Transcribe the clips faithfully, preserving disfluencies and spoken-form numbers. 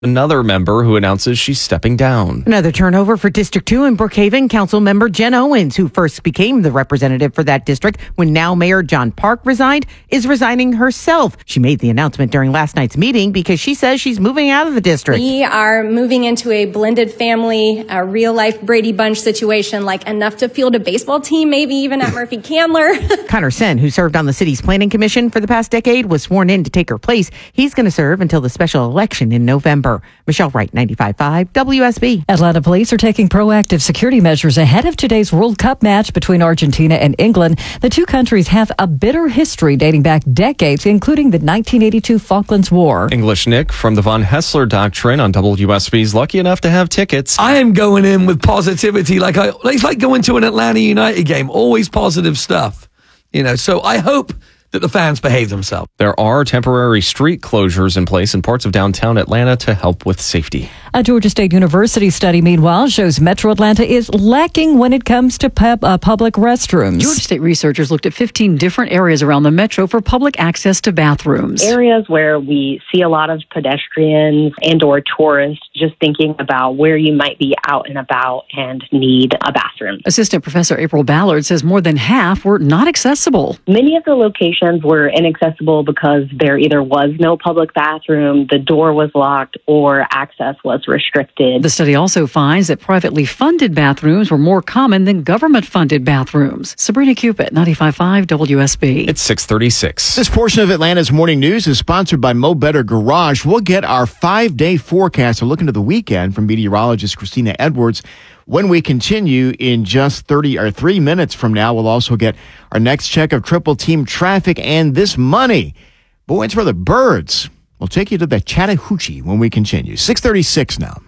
Another member who announces she's stepping down. Another turnover for District two in Brookhaven. Council member Jen Owens, who first became the representative for that district when now Mayor John Park resigned, is resigning herself. She made the announcement during last night's meeting because she says she's moving out of the district. We are moving into a blended family, a real-life Brady Bunch situation, like enough to field a baseball team, maybe even at Murphy Candler. Connor Sen, who served on the city's planning commission for the past decade, was sworn in to take her place. He's going to serve until the special election in November. Michelle Wright, ninety-five point five W S B. Atlanta police are taking proactive security measures ahead of today's World Cup match between Argentina and England. The two countries have a bitter history dating back decades, including the nineteen eighty-two Falklands War. English Nick from the Von Hessler Doctrine on W S B's lucky enough to have tickets. I am going in with positivity. Like I, it's like going to an Atlanta United game. Always positive stuff. You know, so I hope that the fans behave themselves. There are temporary street closures in place in parts of downtown Atlanta to help with safety. A Georgia State University study, meanwhile, shows Metro Atlanta is lacking when it comes to pub, uh, public restrooms. Georgia State researchers looked at fifteen different areas around the metro for public access to bathrooms. Areas where we see a lot of pedestrians and or tourists just thinking about where you might be out and about and need a bathroom. Assistant Professor April Ballard says more than half were not accessible. Many of the locations were inaccessible because there either was no public bathroom, the door was locked, or access was restricted. The study also finds that privately funded bathrooms were more common than government-funded bathrooms. Sabrina Cupid, ninety-five point five W S B. It's six thirty-six. This portion of Atlanta's Morning News is sponsored by Mo Better Garage. We'll get our five-day forecast, a look into the weekend from meteorologist Christina Edwards. When we continue in just thirty or three minutes from now, we'll also get our next check of triple team traffic and this money. Boy, it's for the birds. We'll take you to the Chattahoochee when we continue. six thirty-six now.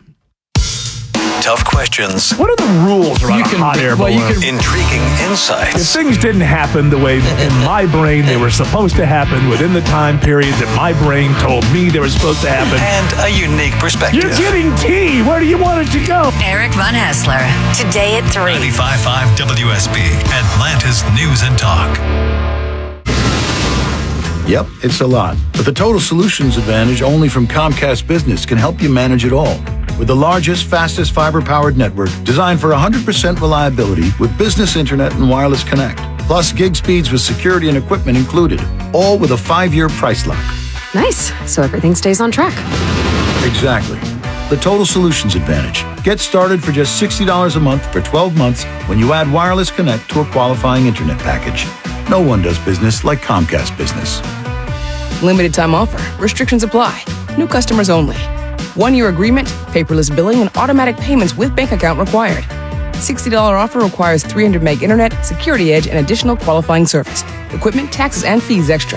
Tough questions. What are the rules around You a can- hot air well, balloon? you can- Intriguing insights. If things didn't happen the way in my brain they were supposed to happen within the time period that my brain told me they were supposed to happen. And a unique perspective. You're getting tea. Where do you want it to go? Eric Von Hessler, today at three. ninety-five point five W S B, Atlanta's News and Talk. Yep, it's a lot. But the Total Solutions Advantage only from Comcast Business can help you manage it all. With the largest, fastest fiber-powered network designed for one hundred percent reliability with business internet and wireless connect. Plus gig speeds with security and equipment included. All with a five-year price lock. Nice. So everything stays on track. Exactly. The Total Solutions Advantage. Get started for just sixty dollars a month for twelve months when you add wireless connect to a qualifying internet package. No one does business like Comcast Business. Limited time offer. Restrictions apply. New customers only. One-year agreement, paperless billing, and automatic payments with bank account required. sixty dollars offer requires three hundred meg internet, security edge, and additional qualifying service. Equipment, taxes, and fees extra.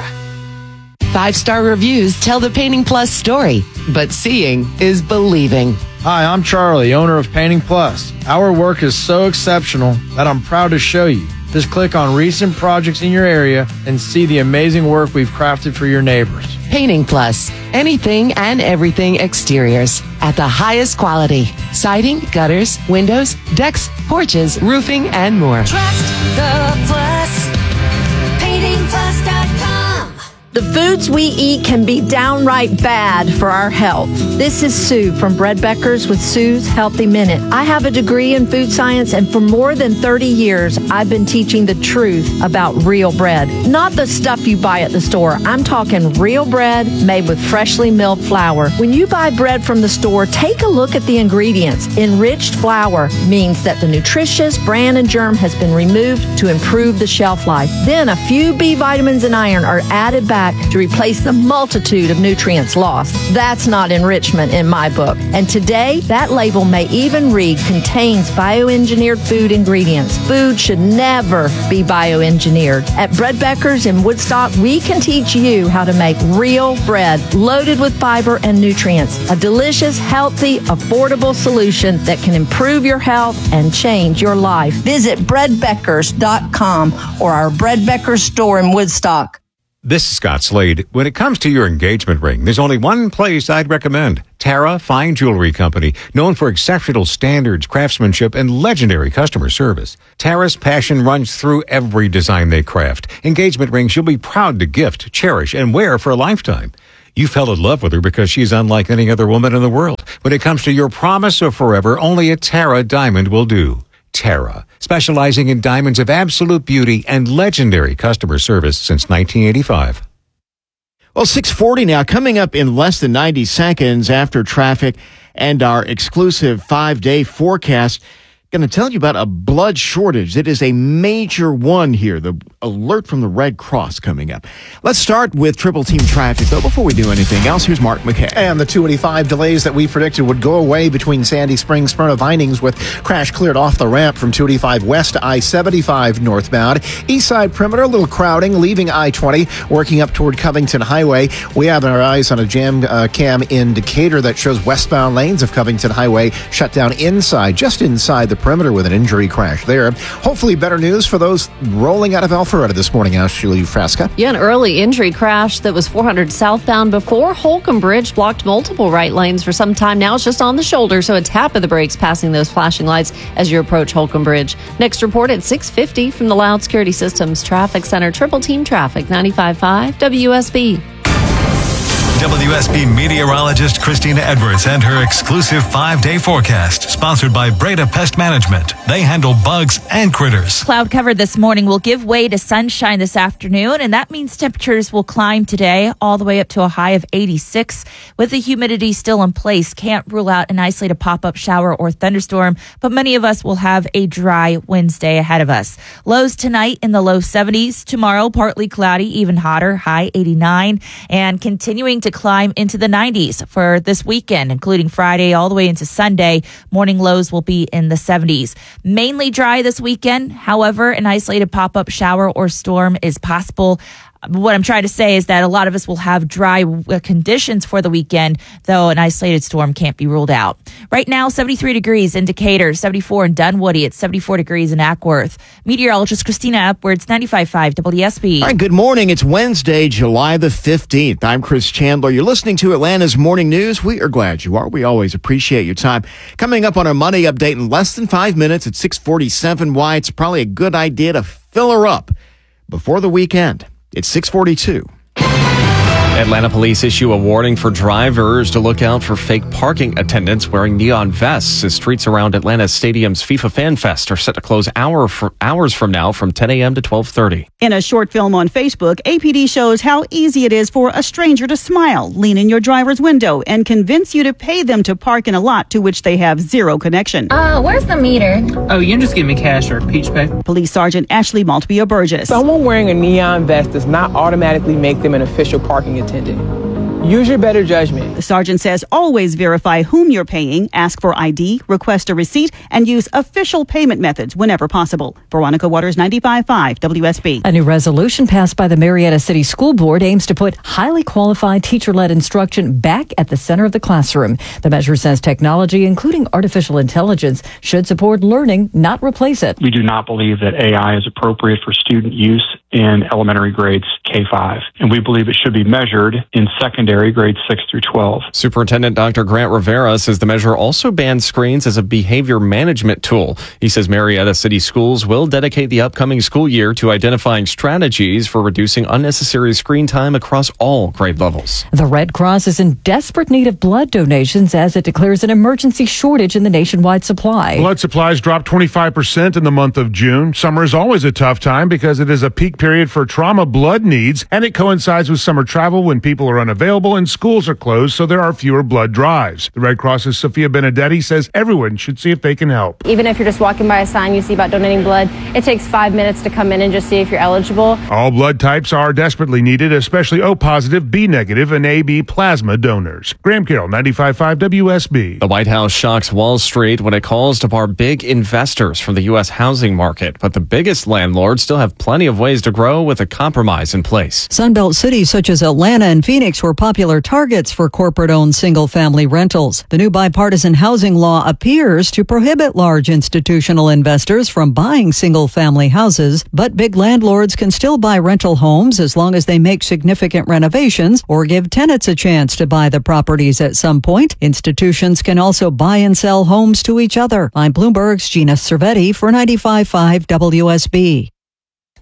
Five-star reviews tell the Painting Plus story, but seeing is believing. Hi, I'm Charlie, owner of Painting Plus. Our work is so exceptional that I'm proud to show you. Just click on recent projects in your area and see the amazing work we've crafted for your neighbors. Painting Plus, anything and everything exteriors at the highest quality. Siding, gutters, windows, decks, porches, roofing, and more. Trust the Plus. painting plus dot com. The foods we eat can be downright bad for our health. This is Sue from Bread Beckers with Sue's Healthy Minute. I have a degree in food science, and for more than thirty years, I've been teaching the truth about real bread. Not the stuff you buy at the store. I'm talking real bread made with freshly milled flour. When you buy bread from the store, take a look at the ingredients. Enriched flour means that the nutritious bran and germ has been removed to improve the shelf life. Then a few B vitamins and iron are added back to replace the multitude of nutrients lost. That's not enrichment in my book. And today, that label may even read contains bioengineered food ingredients. Food should never be bioengineered. At Bread Beckers in Woodstock, we can teach you how to make real bread loaded with fiber and nutrients. A delicious, healthy, affordable solution that can improve your health and change your life. Visit bread beckers dot com or our Bread Beckers store in Woodstock. This is Scott Slade. When it comes to your engagement ring, there's only one place I'd recommend. Tara Fine Jewelry Company, known for exceptional standards, craftsmanship, and legendary customer service. Tara's passion runs through every design they craft. Engagement rings you'll be proud to gift, cherish, and wear for a lifetime. You fell in love with her because she's unlike any other woman in the world. When it comes to your promise of forever, only a Terra diamond will do. Terra, specializing in diamonds of absolute beauty and legendary customer service since nineteen eighty-five. Well, six forty now, coming up in less than ninety seconds after traffic and our exclusive five-day forecast. Going to tell you about a blood shortage. It is a major one here. The alert from the Red Cross coming up. Let's start with triple team traffic, though. Before we do anything else, here's Mark McKay. And the two eighty-five delays that we predicted would go away between Sandy Springs, Smyrna Vinings, with crash cleared off the ramp from two eighty-five west to I seventy-five northbound. East side perimeter, a little crowding, leaving I twenty, working up toward Covington Highway. We have our eyes on a jam uh, cam indicator that shows westbound lanes of Covington Highway shut down inside, just inside the perimeter, with an injury crash there. Hopefully better news for those rolling out of Alpharetta this morning, Ashley Frasca. Yeah, an early injury crash that was four hundred southbound before Holcomb Bridge blocked multiple right lanes for some time now. It's just on the shoulder, so a tap of the brakes passing those flashing lights as you approach Holcomb Bridge. Next report at six fifty from the Loud Security Systems Traffic Center. Triple Team Traffic, ninety-five point five W S B. W S B meteorologist Christina Edwards and her exclusive five-day forecast, sponsored by Breda Pest Management. They handle bugs and critters. Cloud cover this morning will give way to sunshine this afternoon, and that means temperatures will climb today all the way up to a high of eighty-six. With the humidity still in place, can't rule out an isolated pop-up shower or thunderstorm, but many of us will have a dry Wednesday ahead of us. Lows tonight in the low seventies. Tomorrow, partly cloudy, even hotter, high eighty-nine, and continuing to climb into the nineties for this weekend, including Friday all the way into Sunday. Morning lows will be in the seventies. Mainly dry this weekend. However, an isolated pop-up shower or storm is possible. What I'm trying to say is that a lot of us will have dry conditions for the weekend, though an isolated storm can't be ruled out. Right now, seventy-three degrees in Decatur, seventy-four in Dunwoody, it's seventy-four degrees in Ackworth. Meteorologist Christina Edwards, ninety-five point five W S B. All right, good morning. It's Wednesday, July the fifteenth. I'm Chris Chandler. You're listening to Atlanta's Morning News. We are glad you are. We always appreciate your time. Coming up on our money update in less than five minutes at six forty-seven, why it's probably a good idea to fill her up before the weekend. It's six forty-two. Atlanta police issue a warning for drivers to look out for fake parking attendants wearing neon vests as streets around Atlanta Stadium's FIFA Fan Fest are set to close hour for hours from now from ten a.m. to twelve thirty. In a short film on Facebook, A P D shows how easy it is for a stranger to smile, lean in your driver's window, and convince you to pay them to park in a lot to which they have zero connection. Uh, where's the meter? Oh, you can just give me cash or peach pay. Police Sergeant Ashley Maltbia Burgess. Someone wearing a neon vest does not automatically make them an official parking attendant. Use your better judgment. The sergeant says always verify whom you're paying, ask for I D, request a receipt, and use official payment methods whenever possible. Veronica Waters, ninety-five point five W S B. A new resolution passed by the Marietta City School Board aims to put highly qualified teacher-led instruction back at the center of the classroom. The measure says technology, including artificial intelligence, should support learning, not replace it. We do not believe that A I is appropriate for student use in elementary grades K five, and we believe it should be measured in secondary grades six through twelve. Superintendent Doctor Grant Rivera says the measure also bans screens as a behavior management tool. He says Marietta City Schools will dedicate the upcoming school year to identifying strategies for reducing unnecessary screen time across all grade levels. The Red Cross is in desperate need of blood donations as it declares an emergency shortage in the nationwide supply. Blood supplies dropped twenty-five percent in the month of June. Summer is always a tough time because it is a peak period for trauma blood needs, and it coincides with summer travel when people are unavailable and schools are closed, so there are fewer blood drives. The Red Cross's Sophia Benedetti says everyone should see if they can help. Even if you're just walking by a sign you see about donating blood, it takes five minutes to come in and just see if you're eligible. All blood types are desperately needed, especially O positive, B negative, and A B plasma donors. Graham Carroll, ninety-five point five W S B. The White House shocks Wall Street when it calls to bar big investors from the U S housing market, but the biggest landlords still have plenty of ways to grow with a compromise in place. Sunbelt cities such as Atlanta and Phoenix were popular targets for corporate-owned single-family rentals. The new bipartisan housing law appears to prohibit large institutional investors from buying single-family houses, but big landlords can still buy rental homes as long as they make significant renovations or give tenants a chance to buy the properties at some point. Institutions can also buy and sell homes to each other. I'm Bloomberg's Gina Cervetti for ninety-five point five W S B.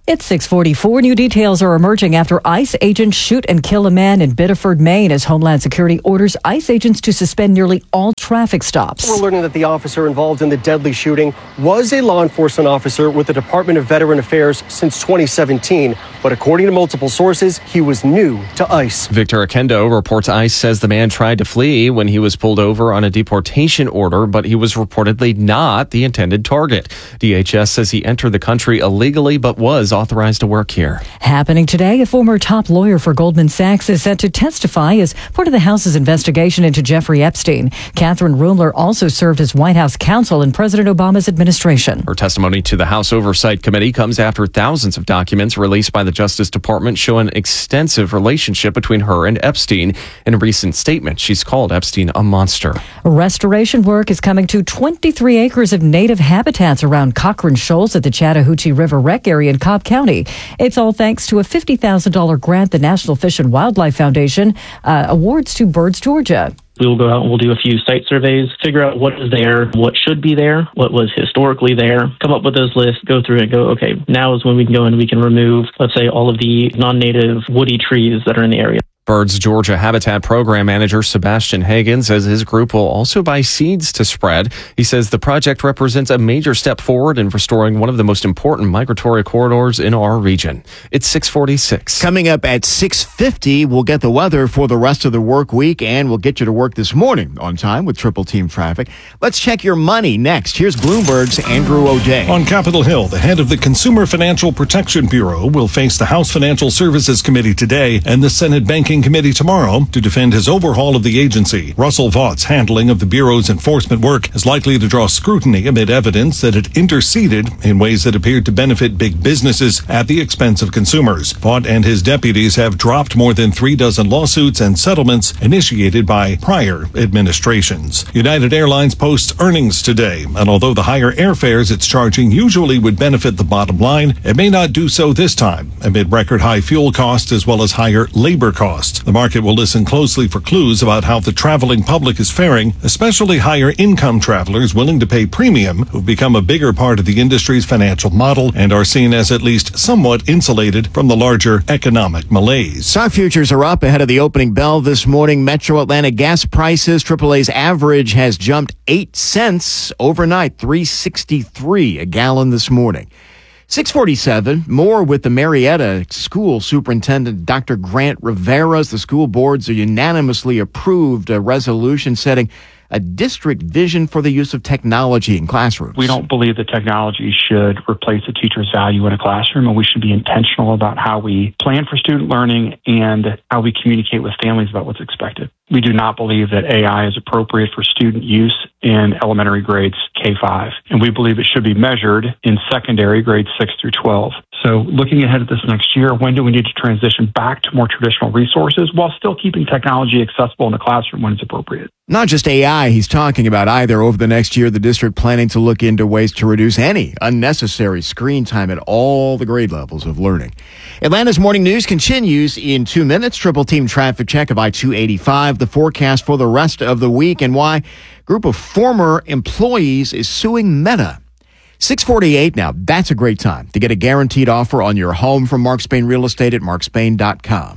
It's six forty-four. New details are emerging after ICE agents shoot and kill a man in Biddeford, Maine, as Homeland Security orders ICE agents to suspend nearly all traffic stops. We're learning that the officer involved in the deadly shooting was a law enforcement officer with the Department of Veteran Affairs since twenty seventeen. But according to multiple sources, he was new to ICE. Victor Akendo reports ICE says the man tried to flee when he was pulled over on a deportation order, but he was reportedly not the intended target. D H S says he entered the country illegally but was authorized to work here. Happening today, a former top lawyer for Goldman Sachs is set to testify as part of the House's investigation into Jeffrey Epstein. Catherine Rumler also served as White House counsel in President Obama's administration. Her testimony to the House Oversight Committee comes after thousands of documents released by the Justice Department show an extensive relationship between her and Epstein. In a recent statement, she's called Epstein a monster. Restoration work is coming to twenty-three acres of native habitats around Cochrane Shoals at the Chattahoochee River Rec area in Cobb County. It's all thanks to a fifty thousand dollars grant the National Fish and Wildlife Foundation uh, awards to Birds Georgia. We will go out and we'll do a few site surveys, figure out what is there, what should be there, what was historically there, come up with those lists, go through it and go, okay, now is when we can go and we can remove, let's say, all of the non-native woody trees that are in the area. Birds Georgia Habitat Program Manager Sebastian Hagen says his group will also buy seeds to spread. He says the project represents a major step forward in restoring one of the most important migratory corridors in our region. It's six forty-six. Coming up at six fifty, we'll get the weather for the rest of the work week, and we'll get you to work this morning on time with Triple Team Traffic. Let's check your money next. Here's Bloomberg's Andrew O'Day. On Capitol Hill, the head of the Consumer Financial Protection Bureau will face the House Financial Services Committee today and the Senate Banking Committee tomorrow to defend his overhaul of the agency. Russell Vaught's handling of the Bureau's enforcement work is likely to draw scrutiny amid evidence that it interceded in ways that appeared to benefit big businesses at the expense of consumers. Vaught and his deputies have dropped more than three dozen lawsuits and settlements initiated by prior administrations. United Airlines posts earnings today, and although the higher airfares it's charging usually would benefit the bottom line, it may not do so this time amid record high fuel costs as well as higher labor costs. The market will listen closely for clues about how the traveling public is faring, especially higher income travelers willing to pay premium who've become a bigger part of the industry's financial model and are seen as at least somewhat insulated from the larger economic malaise. Stock futures are up ahead of the opening bell this morning. Metro Atlanta gas prices, triple A's average has jumped eight cents overnight, three sixty-three a gallon this morning. six forty-seven, more with the Marietta School Superintendent Doctor Grant Rivera. The school boards are unanimously approved a resolution setting a district vision for the use of technology in classrooms. We don't believe that technology should replace a teacher's value in a classroom, and we should be intentional about how we plan for student learning and how we communicate with families about what's expected. We do not believe that A I is appropriate for student use in elementary grades K five, and we believe it should be measured in secondary grades six through twelve. So looking ahead at this next year, when do we need to transition back to more traditional resources while still keeping technology accessible in the classroom when it's appropriate? Not just A I he's talking about either. Over the next year, the district planning to look into ways to reduce any unnecessary screen time at all the grade levels of learning. Atlanta's morning news continues in two minutes. Triple Team Traffic Check of I two eighty-five. The forecast for the rest of the week and why a group of former employees is suing Meta. six forty-eight now. That's a great time to get a guaranteed offer on your home from Mark Spain Real Estate at mark spain dot com.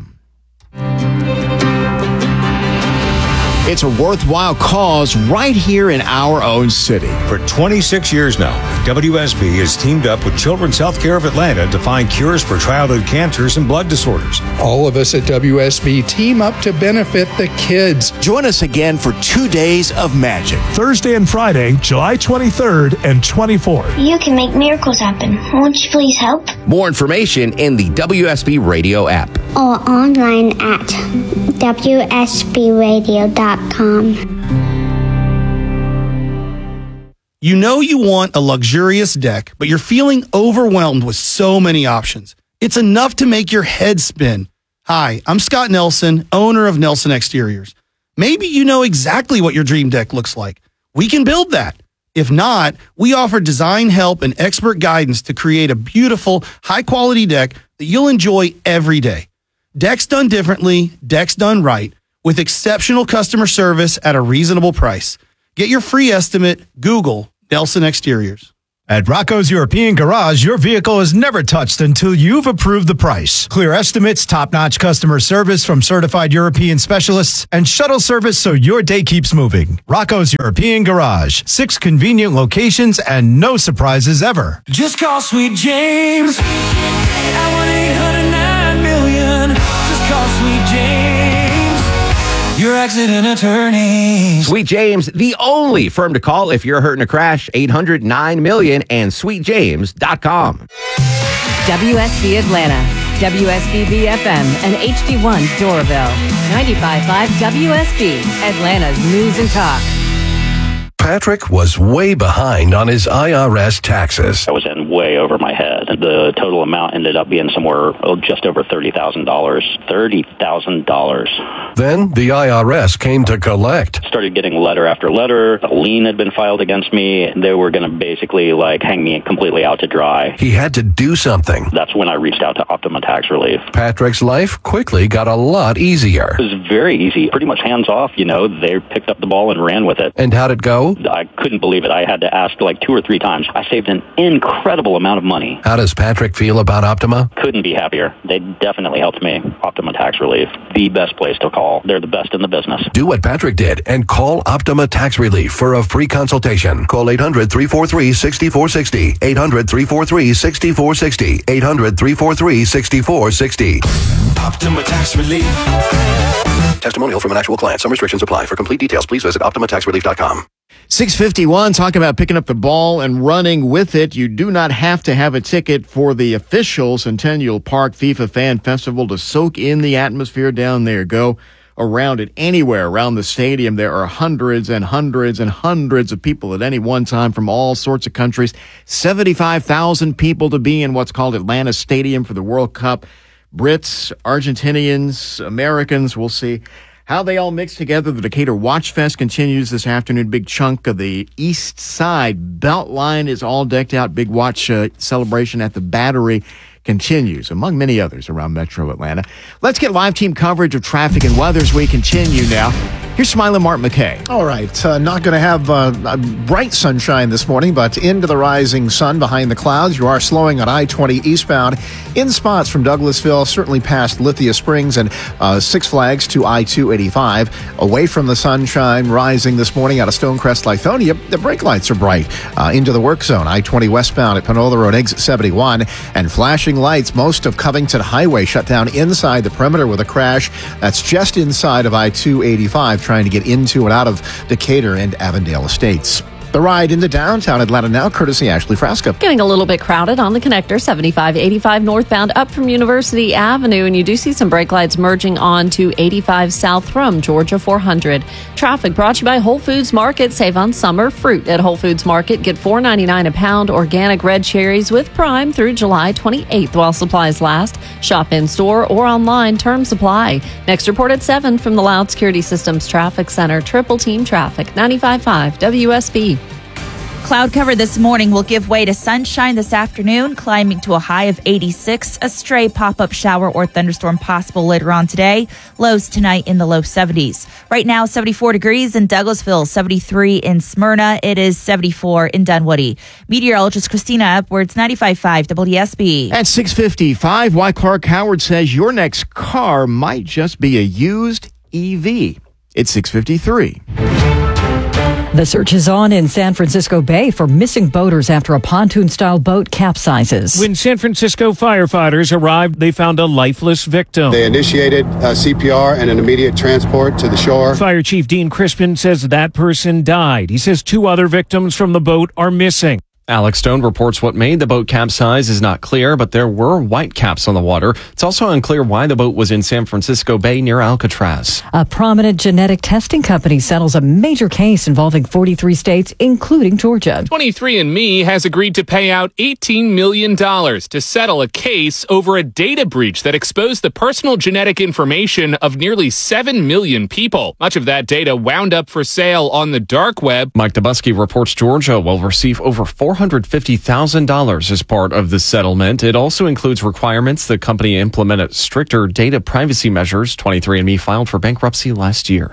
It's a worthwhile cause right here in our own city. For twenty-six years now, W S B has teamed up with Children's Healthcare of Atlanta to find cures for childhood cancers and blood disorders. All of us at W S B team up to benefit the kids. Join us again for two days of magic. Thursday and Friday, July twenty-third and twenty-fourth. You can make miracles happen. Won't you please help? More information in the W S B Radio app. Or online at W S B radio dot com. You know you want a luxurious deck, but you're feeling overwhelmed with so many options. It's enough to make your head spin. Hi, I'm Scott Nelson, owner of Nelson Exteriors. Maybe you know exactly what your dream deck looks like. We can build that. If not, we offer design help and expert guidance to create a beautiful, high-quality deck that you'll enjoy every day. Decks done differently, decks done right, with exceptional customer service at a reasonable price. Get your free estimate. Google Nelson Exteriors. At Rocco's European Garage, your vehicle is never touched until you've approved the price. Clear estimates, top-notch customer service from certified European specialists, and shuttle service so your day keeps moving. Rocco's European Garage. Six convenient locations and no surprises ever. Just call Sweet James at one eight hundred nine million. Just call Sweet James, your accident attorney. Sweet James, the only firm to call if you're hurt in a crash. eight hundred nine million and sweet james dot com. W S B Atlanta, W S B B F M, and H D one Doraville. ninety-five point five W S B, Atlanta's News and Talk. Patrick was way behind on his I R S taxes. I was in way over my head. The total amount ended up being somewhere oh, just over thirty thousand dollars. thirty thousand dollars. Then the I R S came to collect. Started getting letter after letter. A lien had been filed against me. They were going to basically like hang me completely out to dry. He had to do something. That's when I reached out to Optima Tax Relief. Patrick's life quickly got a lot easier. It was very easy. Pretty much hands off, you know. They picked up the ball and ran with it. And how'd it go? I couldn't believe it. I had to ask like two or three times. I saved an incredible amount of money. How does Patrick feel about Optima? Couldn't be happier. They definitely helped me. Optima Tax Relief, the best place to call. They're the best in the business. Do what Patrick did and call Optima Tax Relief for a free consultation. Call eight hundred, three four three, six four six zero. eight hundred, three four three, six four six zero. eight hundred, three four three, six four six zero. Optima Tax Relief. Testimonial from an actual client. Some restrictions apply. For complete details, please visit optima tax relief dot com. six fifty-one, talking about picking up the ball and running with it. You do not have to have a ticket for the official Centennial Park FIFA Fan Festival to soak in the atmosphere down there. Go around it anywhere around the stadium. There are hundreds and hundreds and hundreds of people at any one time from all sorts of countries. seventy-five thousand people to be in what's called Atlanta Stadium for the World Cup. Brits, Argentinians, Americans, we'll see how they all mix together. The Decatur Watch Fest continues this afternoon. Big chunk of the East Side Beltline is all decked out. Big watch uh, celebration at the Battery continues, among many others around Metro Atlanta. Let's get live team coverage of traffic and weather as we continue now. Here's Smiling Mark McKay. All right. Uh, not going to have uh, bright sunshine this morning, but into the rising sun behind the clouds. You are slowing on I twenty eastbound in spots from Douglasville, certainly past Lithia Springs and uh, Six Flags to I two eighty-five. Away from the sunshine rising this morning out of Stonecrest, Lithonia, the brake lights are bright. Uh, into the work zone, I twenty westbound at Panola Road, exit seventy-one, and flashing lights. Most of Covington Highway shut down inside the perimeter with a crash. That's just inside of I two eighty-five, trying to get into and out of Decatur and Avondale Estates. The ride into downtown Atlanta now, courtesy Ashley Frasca. Getting a little bit crowded on the connector, seventy-five eighty-five northbound up from University Avenue, and you do see some brake lights merging on to eighty-five south from Georgia four hundred. Traffic brought to you by Whole Foods Market. Save on summer fruit at Whole Foods Market. Get four ninety-nine a pound organic red cherries with Prime through July twenty-eighth while supplies last. Shop in store or online. Terms apply. Next report at seven from the Loud Security Systems Traffic Center. Triple Team Traffic, ninety-five point five W S B. Cloud cover this morning will give way to sunshine this afternoon, climbing to a high of eighty-six. A stray pop-up shower or thunderstorm possible later on today. Lows tonight in the low seventies. Right now, seventy-four degrees in Douglasville, seventy-three in Smyrna. It is seventy-four in Dunwoody. Meteorologist Christina Edwards, ninety-five point five W S B. At six fifty-five, why Clark Howard says your next car might just be a used E V. It's six fifty-three. The search is on in San Francisco Bay for missing boaters after a pontoon-style boat capsizes. When San Francisco firefighters arrived, they found a lifeless victim. They initiated uh, C P R and an immediate transport to the shore. Fire Chief Dean Crispin says that person died. He says two other victims from the boat are missing. Alex Stone reports what made the boat capsize is not clear, but there were white caps on the water. It's also unclear why the boat was in San Francisco Bay near Alcatraz. A prominent genetic testing company settles a major case involving forty-three states, including Georgia. twenty-three and me has agreed to pay out eighteen million dollars to settle a case over a data breach that exposed the personal genetic information of nearly seven million people. Much of that data wound up for sale on the dark web. Mike Dubusky reports Georgia will receive over four hundred fifty thousand dollars as part of the settlement. It also includes requirements the company implement stricter data privacy measures. twenty-three and me filed for bankruptcy last year.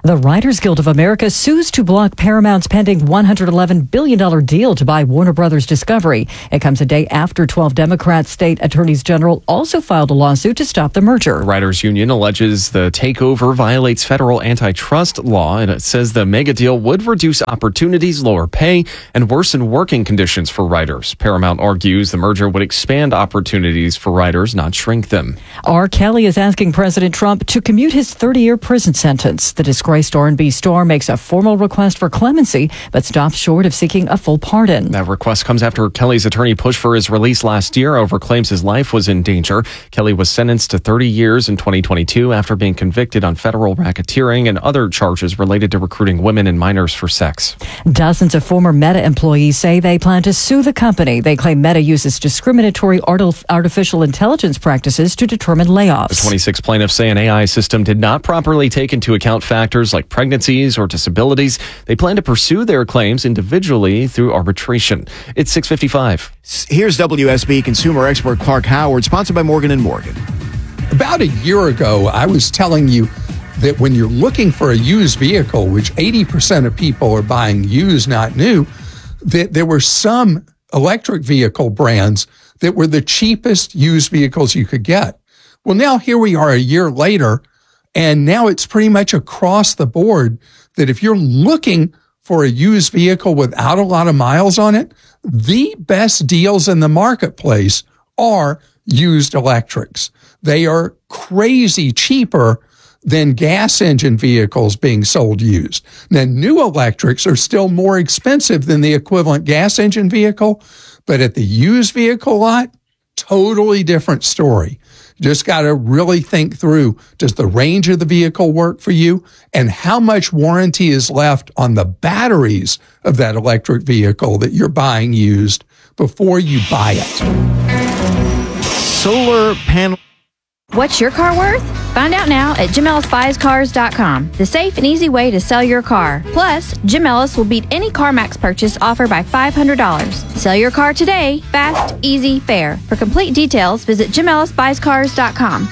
The Writers Guild of America sues to block Paramount's pending one hundred eleven billion dollars deal to buy Warner Brothers Discovery. It comes a day after twelve Democrat state attorneys general also filed a lawsuit to stop the merger. The Writers Union alleges the takeover violates federal antitrust law, and it says the mega deal would reduce opportunities, lower pay, and worsen working conditions for writers. Paramount argues the merger would expand opportunities for writers, not shrink them. R. Kelly is asking President Trump to commute his thirty-year prison sentence. The disgraced R and B star makes a formal request for clemency, but stops short of seeking a full pardon. That request comes after Kelly's attorney pushed for his release last year over claims his life was in danger. Kelly was sentenced to thirty years in twenty twenty-two after being convicted on federal racketeering and other charges related to recruiting women and minors for sex. Dozens of former Meta employees say they plan to sue the company. They claim Meta uses discriminatory artif- artificial intelligence practices to determine layoffs. The twenty-six plaintiffs say an A I system did not properly take into account factors like pregnancies or disabilities. They plan to pursue their claims individually through arbitration. It's six fifty-five. Here's W S B consumer expert Clark Howard, sponsored by Morgan and Morgan. About a year ago, I was telling you that when you're looking for a used vehicle, which eighty percent of people are buying used, not new, that there were some electric vehicle brands that were the cheapest used vehicles you could get. Well, now here we are a year later, and now it's pretty much across the board that if you're looking for a used vehicle without a lot of miles on it, the best deals in the marketplace are used electrics. They are crazy cheaper than gas engine vehicles being sold used. Now, new electrics are still more expensive than the equivalent gas engine vehicle, but at the used vehicle lot, totally different story. Just got to really think through, does the range of the vehicle work for you? And how much warranty is left on the batteries of that electric vehicle that you're buying used before you buy it? Solar panel. What's your car worth? Find out now at Jim Ellis Buys Cars dot com, the safe and easy way to sell your car. Plus, Jim Ellis will beat any CarMax purchase offered by five hundred dollars. Sell your car today, fast, easy, fair. For complete details, visit Jim Ellis Buys Cars dot com.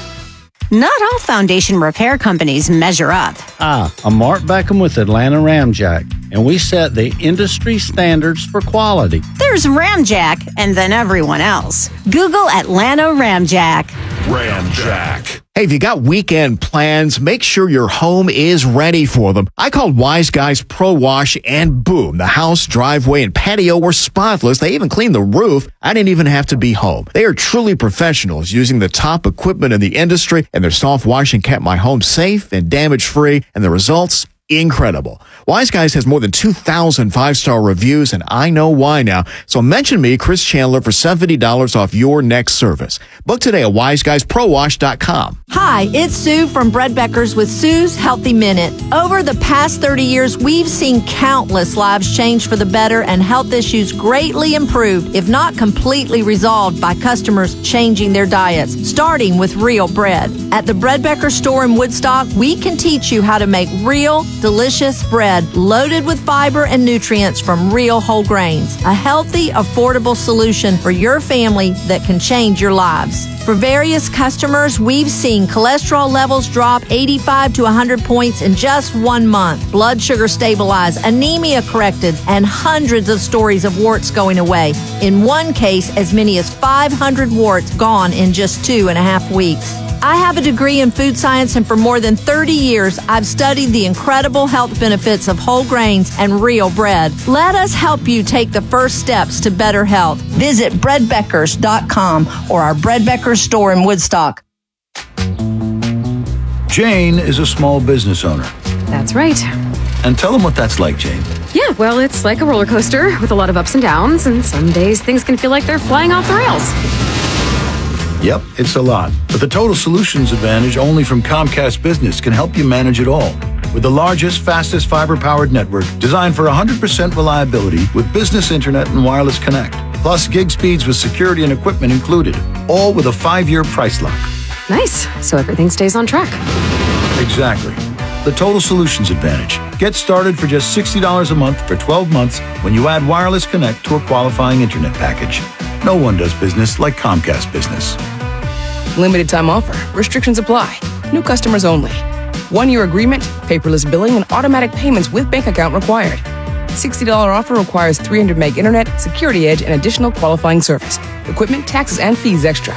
Not all foundation repair companies measure up. Hi, I'm Mark Beckham with Atlanta Ramjack, and we set the industry standards for quality. There's Ramjack, and then everyone else. Google Atlanta Ramjack. Ramjack. Hey, if you got weekend plans, make sure your home is ready for them. I called Wise Guys Pro Wash, and boom, the house, driveway, and patio were spotless. They even cleaned the roof. I didn't even have to be home. They are truly professionals using the top equipment in the industry, and their soft washing kept my home safe and damage-free, and the results, incredible. Wise Guys has more than two thousand five-star reviews, and I know why now. So mention me, Chris Chandler, for seventy dollars off your next service. Book today at wise guys pro wash dot com. Hi, it's Sue from Bread Beckers with Sue's Healthy Minute. Over the past thirty years, we've seen countless lives change for the better and health issues greatly improved, if not completely resolved, by customers changing their diets, starting with real bread. At the Bread Becker store in Woodstock, we can teach you how to make real, delicious bread loaded with fiber and nutrients from real whole grains. A healthy, affordable solution for your family that can change your lives. For various customers, we've seen cholesterol levels drop eighty-five to one hundred points in just one month, blood sugar stabilized, anemia corrected, and hundreds of stories of warts going away. In one case, as many as five hundred warts gone in just two and a half weeks. I have a degree in food science, and for more than thirty years, I've studied the incredible health benefits of whole grains and real bread. Let us help you take the first steps to better health. Visit bread beckers dot com or our Bread Beckers store in Woodstock. Jane is a small business owner. That's right. And tell them what that's like, Jane. Yeah, well, it's like a roller coaster with a lot of ups and downs, and some days things can feel like they're flying off the rails. Yep, it's a lot. But the Total Solutions Advantage only from Comcast Business can help you manage it all. With the largest, fastest fiber-powered network designed for one hundred percent reliability with business internet and wireless connect. Plus gig speeds with security and equipment included. All with a five-year price lock. Nice. So everything stays on track. Exactly. The Total Solutions Advantage. Get started for just sixty dollars a month for twelve months when you add wireless connect to a qualifying internet package. No one does business like Comcast Business. Limited time offer. Restrictions apply. New customers only. One-year agreement, paperless billing, and automatic payments with bank account required. sixty dollars offer requires three hundred meg internet, security edge, and additional qualifying service. Equipment, taxes, and fees extra.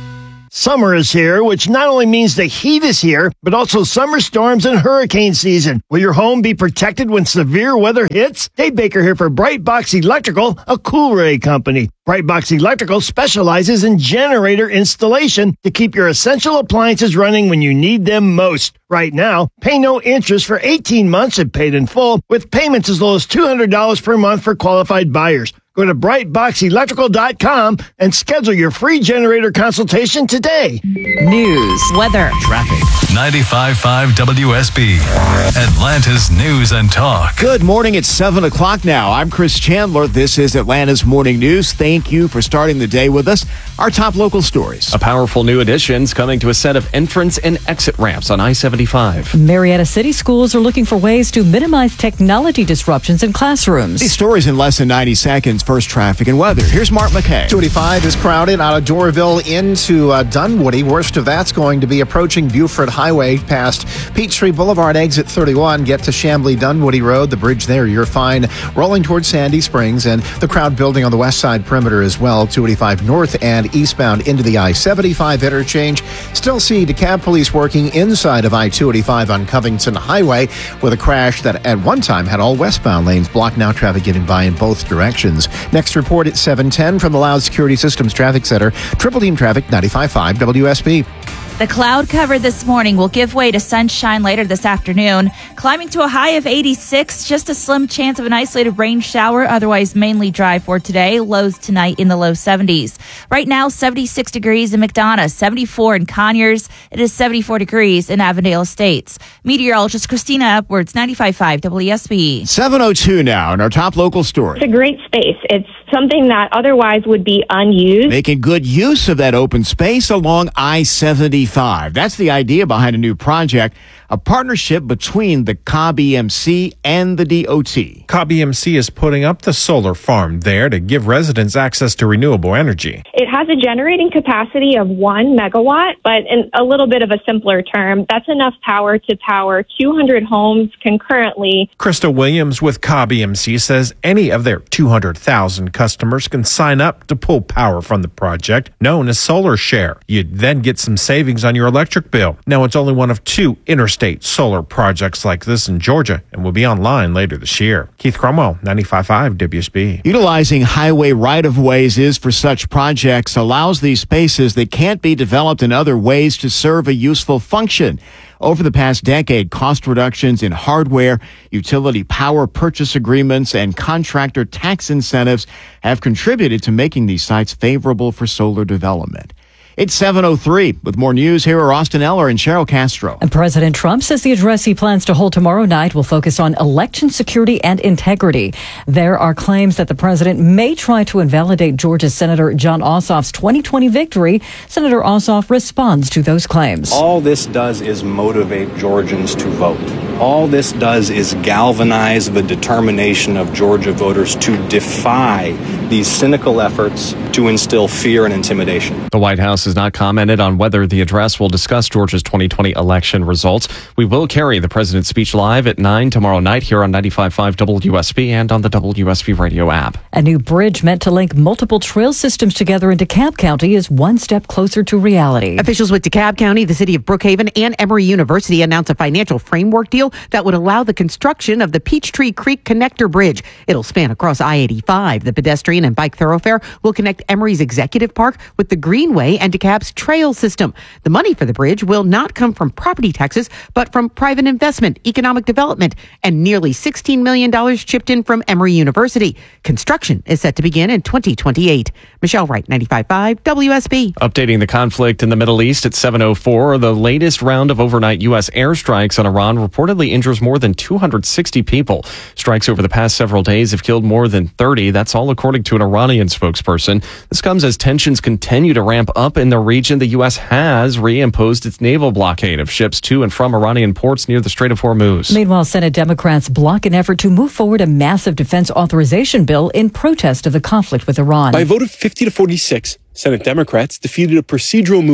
Summer is here, which not only means the heat is here, but also summer storms and hurricane season. Will your home be protected when severe weather hits? Dave Baker here for Brightbox Electrical, a Coolray company. Brightbox Electrical specializes in generator installation to keep your essential appliances running when you need them most. Right now, pay no interest for eighteen months and paid in full, with payments as low as two hundred dollars per month for qualified buyers. Go to brightbox electrical dot com and schedule your free generator consultation today. News, weather, traffic. ninety-five point five W S B, Atlanta's News and Talk. Good morning. It's seven o'clock now. I'm Chris Chandler. This is Atlanta's Morning News. Thank you for starting the day with us. Our top local stories. A powerful new addition's coming to a set of entrance and exit ramps on I seventy-five. Marietta City schools are looking for ways to minimize technology disruptions in classrooms. These stories in less than ninety seconds. First, traffic and weather. Here's Mark McKay. two eighty-five is crowded out of Doraville into uh, Dunwoody. Worst of that's going to be approaching Buford Highway past Peachtree Boulevard, exit thirty-one. Get to Chamblee Dunwoody Road. The bridge there, you're fine. Rolling towards Sandy Springs, and the crowd building on the west side perimeter as well. two eighty-five north and eastbound into the I seventy-five interchange. Still see DeKalb police working inside of I two eighty-five on Covington Highway with a crash that at one time had all westbound lanes blocked. Now traffic getting by in both directions. Next report at seven ten from the Loud Security Systems Traffic Center. Triple Team Traffic, ninety-five point five W S B. The cloud cover this morning will give way to sunshine later this afternoon, climbing to a high of eighty-six. Just a slim chance of an isolated rain shower, otherwise mainly dry for today. Lows tonight in the low seventies. Right now, seventy-six degrees in McDonough, seventy-four in Conyers. It is seventy-four degrees in Avondale Estates. Meteorologist Christina Edwards, ninety-five point five W S B. seven oh two now in our top local story. It's a great space. It's something that otherwise would be unused. Making good use of that open space along I seventy-five. That's the idea behind a new project, a partnership between the C O B E M C and the D O T. C O B E M C is putting up the solar farm there to give residents access to renewable energy. It has a generating capacity of one megawatt, but in a little bit of a simpler term, that's enough power to power two hundred homes concurrently. Krista Williams with C O B E M C says any of their two hundred thousand customers can sign up to pull power from the project, known as Solar Share. You'd then get some savings on your electric bill. Now, it's only one of two interstate solar projects like this in Georgia and will be online later this year. Keith Cromwell, ninety-five point five W S B. Utilizing highway right-of-ways is for such projects allows these spaces that can't be developed in other ways to serve a useful function. Over the past decade, cost reductions in hardware, utility power purchase agreements, and contractor tax incentives have contributed to making these sites favorable for solar development. It's seven oh three. With more news, here are Austin Eller and Cheryl Castro. And President Trump says the address he plans to hold tomorrow night will focus on election security and integrity. There are claims that the president may try to invalidate Georgia Senator Jon Ossoff's twenty twenty victory. Senator Ossoff responds to those claims. All this does is motivate Georgians to vote. All this does is galvanize the determination of Georgia voters to defy these cynical efforts to instill fear and intimidation. The White House has not commented on whether the address will discuss Georgia's twenty twenty election results. We will carry the president's speech live at nine tomorrow night here on ninety-five point five W S B and on the W S B radio app. A new bridge meant to link multiple trail systems together in DeKalb County is one step closer to reality. Officials with DeKalb County, the city of Brookhaven, and Emory University announced a financial framework deal that would allow the construction of the Peachtree Creek Connector Bridge. It'll span across I eighty-five. The pedestrian and bike thoroughfare will connect Emory's Executive Park with the Greenway and DeKalb's trail system. The money for the bridge will not come from property taxes, but from private investment, economic development, and nearly sixteen million dollars chipped in from Emory University. Construction is set to begin in twenty twenty-eight. Michelle Wright, ninety-five point five W S B. Updating the conflict in the Middle East at seven oh four, the latest round of overnight U S airstrikes on Iran reportedly injures more than two hundred sixty people. Strikes over the past several days have killed more than thirty. That's all according to an Iranian spokesperson. This comes as tensions continue to ramp up in the region. The U S has reimposed its naval blockade of ships to and from Iranian ports near the Strait of Hormuz. Meanwhile, Senate Democrats block an effort to move forward a massive defense authorization bill in protest of the conflict with Iran. By a vote of fifty to forty-six, Senate Democrats defeated a procedural move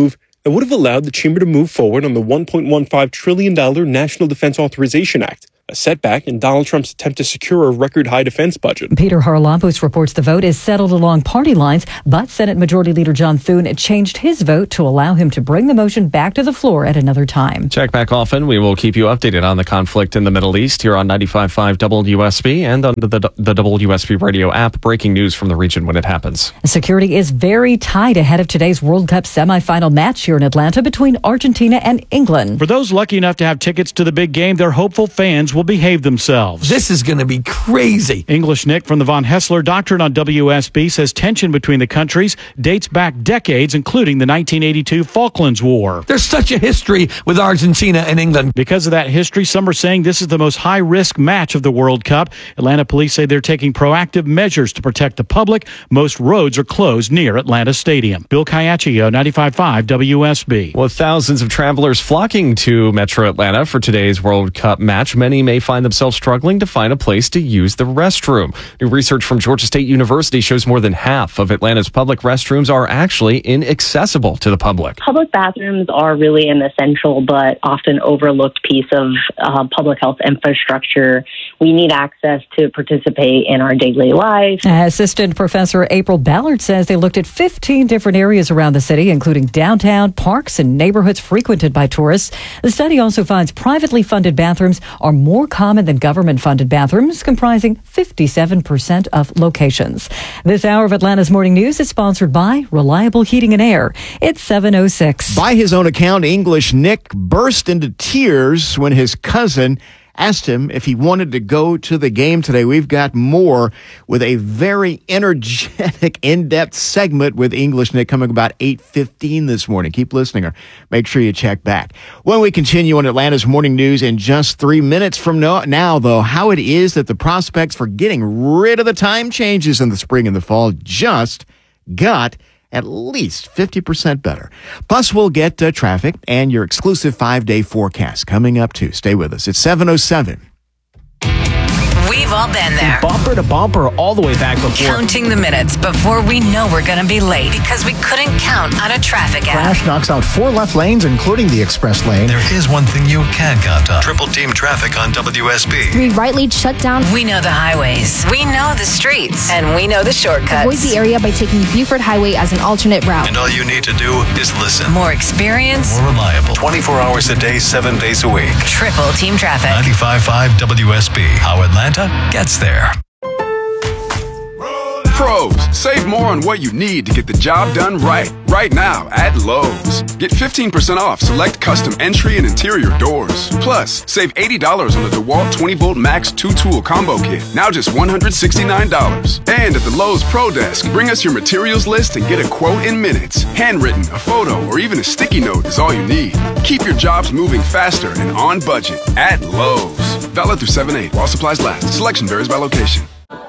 that would have allowed the chamber to move forward on the one point one five trillion dollars National Defense Authorization Act, a setback in Donald Trump's attempt to secure a record-high defense budget. Peter Haralambos reports the vote is settled along party lines, but Senate Majority Leader John Thune changed his vote to allow him to bring the motion back to the floor at another time. Check back often. We will keep you updated on the conflict in the Middle East here on ninety-five point five W S B and on the, the, the W S B radio app. Breaking news from the region when it happens. Security is very tight ahead of today's World Cup semifinal match here in Atlanta between Argentina and England. For those lucky enough to have tickets to the big game, their hopeful fans will behave themselves. This is going to be crazy. English Nick from the Von Hessler Doctrine on W S B says tension between the countries dates back decades, including the nineteen eighty-two Falklands War. There's such a history with Argentina and England. Because of that history, some are saying this is the most high-risk match of the World Cup. Atlanta police say they're taking proactive measures to protect the public. Most roads are closed near Atlanta Stadium. Bill Caiaccio, ninety-five point five W S B. With thousands of travelers flocking to Metro Atlanta for today's World Cup match, many may find themselves struggling to find a place to use the restroom. New research from Georgia State University shows more than half of Atlanta's public restrooms are actually inaccessible to the public. Public bathrooms are really an essential but often overlooked piece of uh, public health infrastructure. We need access to participate in our daily life. Assistant Professor April Ballard says they looked at fifteen different areas around the city, including downtown, parks, and neighborhoods frequented by tourists. The study also finds privately funded bathrooms are more common than government-funded bathrooms, comprising fifty-seven percent of locations. This hour of Atlanta's Morning News is sponsored by Reliable Heating and Air. It's seven oh six. By his own account, English Nick burst into tears when his cousin asked him if he wanted to go to the game today. We've got more with a very energetic, in-depth segment with English Nick coming about eight fifteen this morning. Keep listening or make sure you check back. When we continue on Atlanta's Morning News in just three minutes from now, though, how it is that the prospects for getting rid of the time changes in the spring and the fall just got at least fifty percent better. Plus, we'll get uh, traffic and your exclusive five-day forecast coming up, too. Stay with us. It's seven oh seven. We've all been there. Bumper to bumper all the way back before. Counting the minutes before we know we're going to be late because we couldn't count on a traffic app. Crash knocks out four left lanes, including the express lane. There is one thing you can count on. Triple team traffic on W S B. Three right lanes shut down. We know the highways. We know the streets. And we know the shortcuts. Avoid the area by taking Buford Highway as an alternate route. And all you need to do is listen. More experience. More reliable. twenty-four hours a day, seven days a week. Triple team traffic. ninety-five point five W S B. How Atlanta gets there. Pros, save more on what you need to get the job done right. Right now at Lowe's. Get fifteen percent off select custom entry and interior doors. Plus, save eighty dollars on the DeWalt twenty volt Max two tool combo kit. Now just one hundred sixty-nine dollars. And at the Lowe's Pro Desk, bring us your materials list and get a quote in minutes. Handwritten, a photo, or even a sticky note is all you need. Keep your jobs moving faster and on budget at Lowe's. Valid through seven eight while supplies last. Selection varies by location.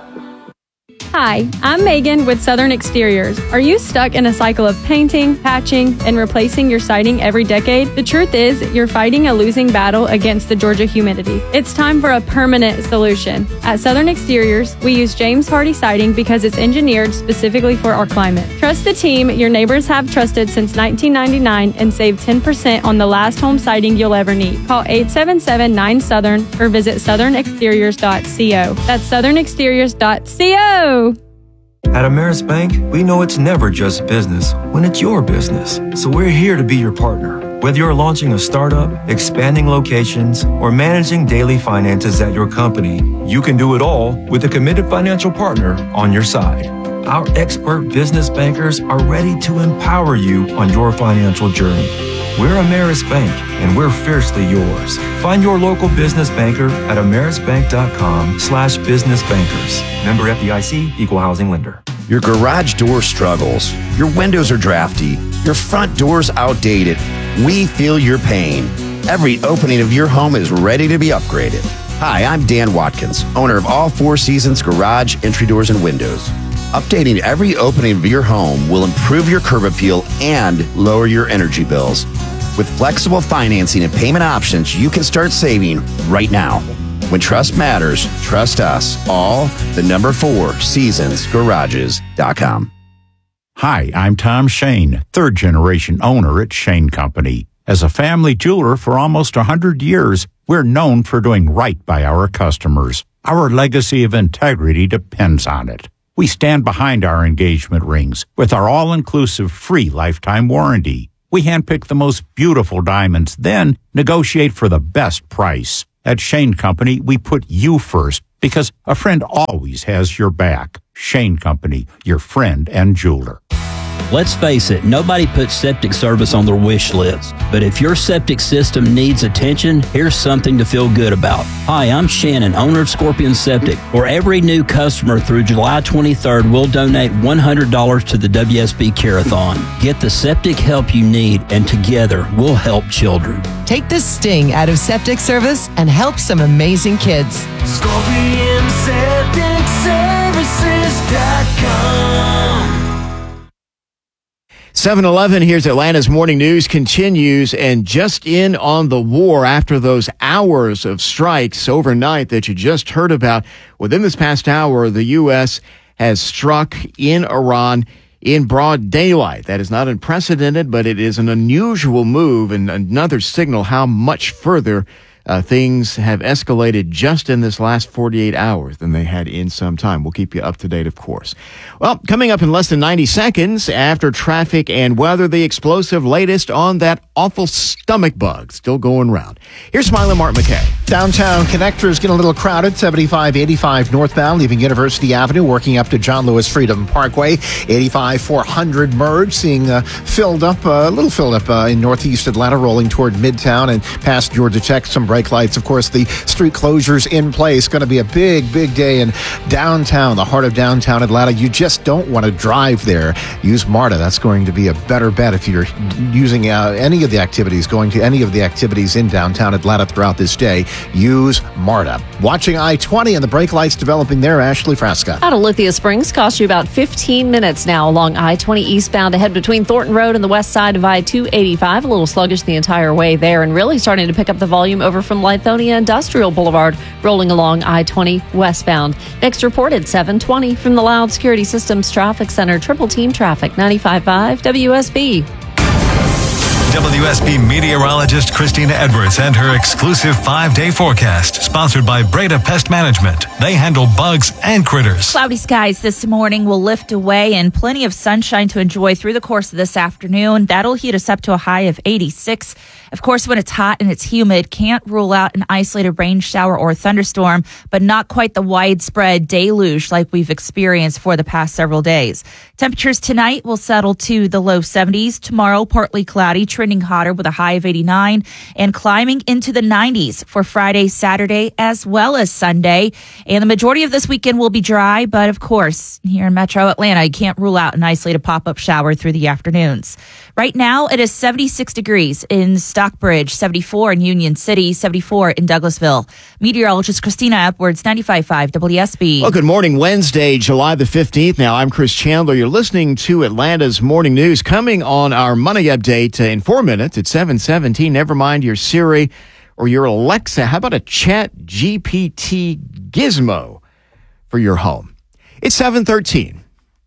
Hi, I'm Megan with Southern Exteriors. Are you stuck in a cycle of painting, patching, and replacing your siding every decade? The truth is, you're fighting a losing battle against the Georgia humidity. It's time for a permanent solution. At Southern Exteriors, we use James Hardy siding because it's engineered specifically for our climate. Trust the team your neighbors have trusted since nineteen ninety-nine and save ten percent on the last home siding you'll ever need. Call eight seven seven nine Southern or visit southern exteriors dot co. That's southern exteriors dot co. At Ameris Bank, we know it's never just business when it's your business. So we're here to be your partner. Whether you're launching a startup, expanding locations, or managing daily finances at your company, you can do it all with a committed financial partner on your side. Our expert business bankers are ready to empower you on your financial journey. We're Ameris Bank, and we're fiercely yours. Find your local business banker at amerisbank.com slash business bankers. Member F D I C, Equal Housing Lender. Your garage door struggles. Your windows are drafty. Your front door's outdated. We feel your pain. Every opening of your home is ready to be upgraded. Hi, I'm Dan Watkins, owner of All Four Seasons Garage, Entry Doors, and Windows. Updating every opening of your home will improve your curb appeal and lower your energy bills. With flexible financing and payment options, you can start saving right now. When trust matters, trust us. All the number four seasons garages dot com. Hi, I'm Tom Shane, third generation owner at Shane Company. As a family jeweler for almost one hundred years, we're known for doing right by our customers. Our legacy of integrity depends on it. We stand behind our engagement rings with our all-inclusive free lifetime warranty. We handpick the most beautiful diamonds, then negotiate for the best price. At Shane Company, we put you first because a friend always has your back. Shane Company, your friend and jeweler. Let's face it, nobody puts septic service on their wish list. But if your septic system needs attention, here's something to feel good about. Hi, I'm Shannon, owner of Scorpion Septic. For every new customer through July twenty-third, we'll donate one hundred dollars to the W S B Care-a-thon. Get the septic help you need, and together we'll help children. Take the sting out of septic service and help some amazing kids. Scorpion Septic Services dot com. seven eleven, here's Atlanta's Morning News continues, and just in on the war after those hours of strikes overnight that you just heard about. Within this past hour, the U S has struck in Iran in broad daylight. That is not unprecedented, but it is an unusual move and another signal how much further Uh, things have escalated just in this last forty-eight hours than they had in some time. We'll keep you up to date, of course. Well, coming up in less than ninety seconds, after traffic and weather, the explosive latest on that awful stomach bug still going around. Here's Smiley Martin McKay. Downtown connectors get a little crowded. seventy-five eighty-five northbound, leaving University Avenue, working up to John Lewis Freedom Parkway. eighty-five four hundred merge, seeing uh, filled up, uh, a little filled up uh, in northeast Atlanta, rolling toward Midtown and past Georgia Tech. Some brake lights. Of course, the street closures in place. Going to be a big, big day in downtown, the heart of downtown Atlanta. You just don't want to drive there. Use MARTA. That's going to be a better bet if you're using uh, any of the activities, going to any of the activities in downtown Atlanta throughout this day. Use MARTA. Watching I twenty and the brake lights developing there, Ashley Frasca. Out of Lithia Springs, costs you about fifteen minutes now along I twenty eastbound ahead between Thornton Road and the west side of I two eighty-five. A little sluggish the entire way there, and really starting to pick up the volume over from Lithonia Industrial Boulevard, rolling along I twenty westbound. Next reported seven twenty from the Loud Security Systems Traffic Center. Triple Team Traffic, ninety-five point five W S B. W S B meteorologist Christina Edwards and her exclusive five-day forecast, sponsored by Breda Pest Management. They handle bugs and critters. Cloudy skies this morning will lift away and plenty of sunshine to enjoy through the course of this afternoon. That'll heat us up to a high of eighty-six. Of course, when it's hot and it's humid, can't rule out an isolated rain shower or thunderstorm, but not quite the widespread deluge like we've experienced for the past several days. Temperatures tonight will settle to the low seventies. Tomorrow, partly cloudy, trending hotter with a high of eighty-nine, and climbing into the nineties for Friday, Saturday, as well as Sunday. And the majority of this weekend will be dry, but of course, here in Metro Atlanta, you can't rule out an isolated pop-up shower through the afternoons. Right now, it is seventy-six degrees in Stockbridge, seventy-four in Union City, seventy-four in Douglasville. Meteorologist Christina Edwards, ninety-five point five W S B. Well, good morning, Wednesday, July the fifteenth. Now, I'm Chris Chandler. You're listening to Atlanta's Morning News. Coming on our Money Update in four minutes at seven seventeen. Never mind your Siri or your Alexa. How about a Chat G P T gizmo for your home? It's seven thirteen.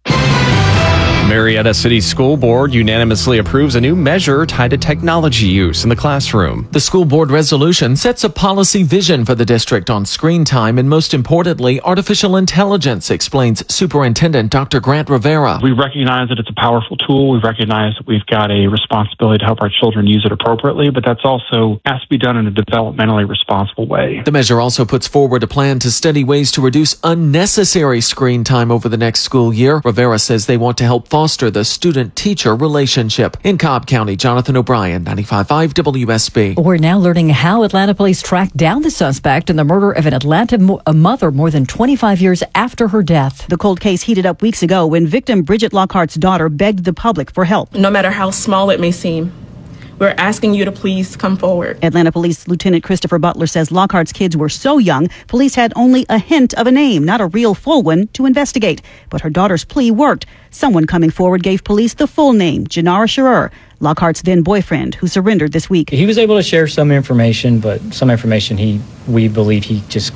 Marietta City School Board unanimously approves a new measure tied to technology use in the classroom. The school board resolution sets a policy vision for the district on screen time and, most importantly, artificial intelligence, explains Superintendent Doctor Grant Rivera. We recognize that it's a powerful tool. We recognize that we've got a responsibility to help our children use it appropriately, but that's also has to be done in a developmentally responsible way. The measure also puts forward a plan to study ways to reduce unnecessary screen time over the next school year. Rivera says they want to help foster the student-teacher relationship. In Cobb County, Jonathan O'Brien, ninety-five point five W S B. We're now learning how Atlanta police tracked down the suspect in the murder of an Atlanta mo- a mother more than twenty-five years after her death. The cold case heated up weeks ago when victim Bridget Lockhart's daughter begged the public for help. No matter how small it may seem, we're asking you to please come forward. Atlanta Police Lieutenant Christopher Butler says Lockhart's kids were so young, police had only a hint of a name, not a real full one, to investigate. But her daughter's plea worked. Someone coming forward gave police the full name, Janara Scherer, Lockhart's then boyfriend, who surrendered this week. He was able to share some information, but some information he we believe he just kept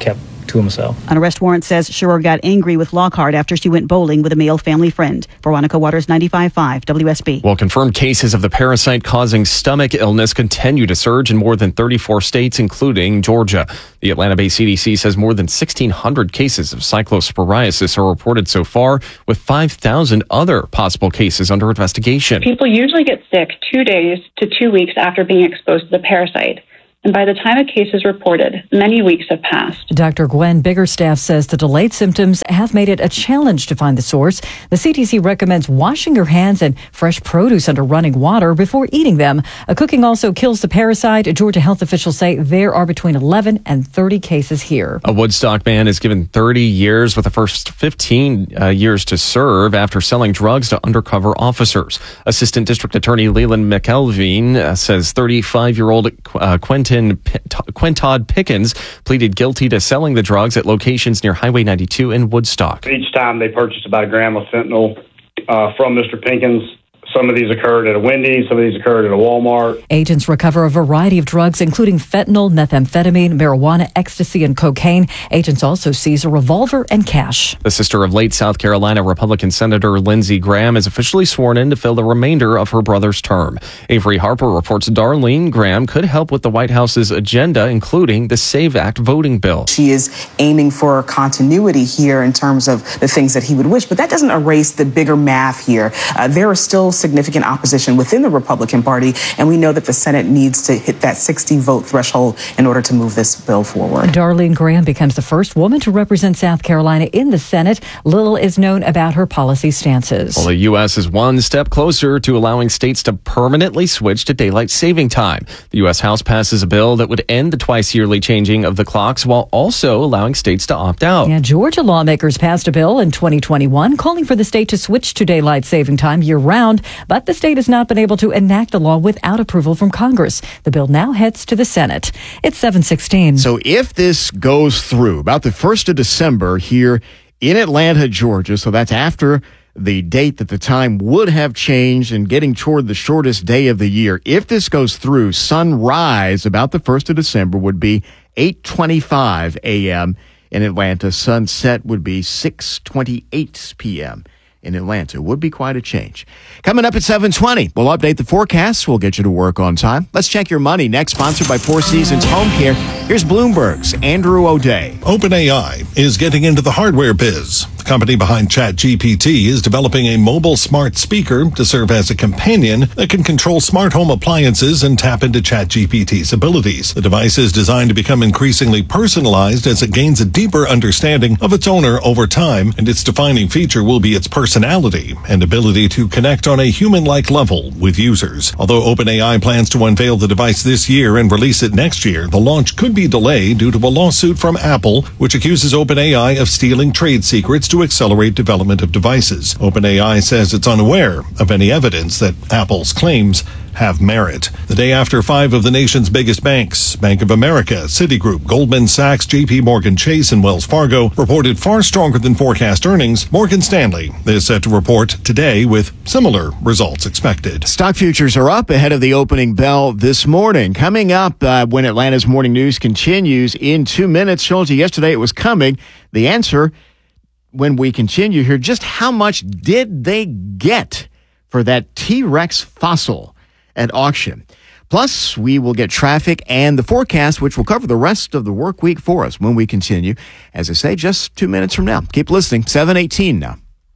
to himself. An arrest warrant says Scherer got angry with Lockhart after she went bowling with a male family friend. Veronica Waters, ninety-five point five W S B. Well, confirmed cases of the parasite causing stomach illness continue to surge in more than thirty-four states, including Georgia. The Atlanta-based C D C says more than sixteen hundred cases of cyclosporiasis are reported so far, with five thousand other possible cases under investigation. People usually get sick two days to two weeks after being exposed to the parasite. And by the time a case is reported, many weeks have passed. Doctor Gwen Biggerstaff says the delayed symptoms have made it a challenge to find the source. The C D C recommends washing your hands and fresh produce under running water before eating them. Uh, cooking also kills the parasite. Georgia health officials say there are between eleven and thirty cases here. A Woodstock man is given thirty years with the first fifteen uh, years to serve after selling drugs to undercover officers. Assistant District Attorney Leland McElveen uh, says thirty-five-year-old uh, Quentin Quintod Pickens pleaded guilty to selling the drugs at locations near Highway ninety-two in Woodstock. Each time they purchased about a gram of fentanyl uh, from Mister Pickens. Some of these occurred at a Wendy's, some of these occurred at a Walmart. Agents recover a variety of drugs, including fentanyl, methamphetamine, marijuana, ecstasy, and cocaine. Agents also seize a revolver and cash. The sister of late South Carolina Republican Senator Lindsey Graham is officially sworn in to fill the remainder of her brother's term. Avery Harper reports Darlene Graham could help with the White House's agenda, including the SAVE Act voting bill. She is aiming for continuity here in terms of the things that he would wish, but that doesn't erase the bigger math here. Uh, there are still significant opposition within the Republican Party, and we know that the Senate needs to hit that sixty vote threshold in order to move this bill forward. Darlene Graham becomes the first woman to represent South Carolina in the Senate. Little is known about her policy stances. Well, the U S is one step closer to allowing states to permanently switch to daylight saving time. The U S House passes a bill that would end the twice-yearly changing of the clocks while also allowing states to opt out. Yeah, Georgia lawmakers passed a bill in twenty twenty-one calling for the state to switch to daylight saving time year-round. But the state has not been able to enact the law without approval from Congress. The bill now heads to the Senate. It's seven sixteen. So if this goes through about the first of December here in Atlanta, Georgia, so that's after the date that the time would have changed and getting toward the shortest day of the year. If this goes through, sunrise about the first of December would be eight twenty-five a.m. in Atlanta. Sunset would be six twenty-eight p.m. in Atlanta. Would be quite a change. Coming up at seven twenty, we'll update the forecast. We'll get you to work on time. Let's check your money next, sponsored by Four Seasons Home Care. Here's Bloomberg's Andrew O'Day. OpenAI is getting into the hardware biz. The company behind ChatGPT is developing a mobile smart speaker to serve as a companion that can control smart home appliances and tap into ChatGPT's abilities. The device is designed to become increasingly personalized as it gains a deeper understanding of its owner over time, and its defining feature will be its personality and ability to connect on a human-like level with users. Although OpenAI plans to unveil the device this year and release it next year, the launch could be delayed due to a lawsuit from Apple, which accuses OpenAI of stealing trade secrets to accelerate development of devices. OpenAI says it's unaware of any evidence that Apple's claims have merit. The day after five of the nation's biggest banks, Bank of America, Citigroup, Goldman Sachs, J P Morgan Chase, and Wells Fargo, reported far stronger than forecast earnings, Morgan Stanley is set to report today with similar results expected. Stock futures are up ahead of the opening bell this morning. Coming up uh, when Atlanta's Morning News continues in two minutes. Told you yesterday it was coming. The answer when we continue here, just how much did they get for that T-Rex fossil at auction? Plus, we will get traffic and the forecast, which will cover the rest of the work week for us when we continue. As I say, just two minutes from now. Keep listening. seven eighteen now.